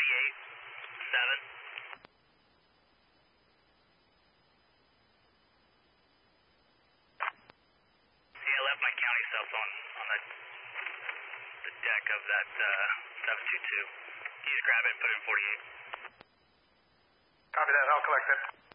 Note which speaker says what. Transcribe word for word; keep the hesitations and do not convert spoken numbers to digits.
Speaker 1: forty-eight, seven. See, I left my county cell phone on the, the deck of that uh, seven two two. You just grab it and put it in forty-eight.
Speaker 2: Copy that, I'll collect it.